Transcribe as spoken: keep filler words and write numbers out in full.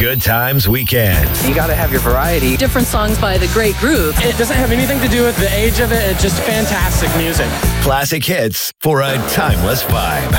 Good Times Weekend. You got to have your variety. Different songs by the great group. It doesn't have anything to do with the age of it. It's just fantastic music. Classic hits for a timeless vibe.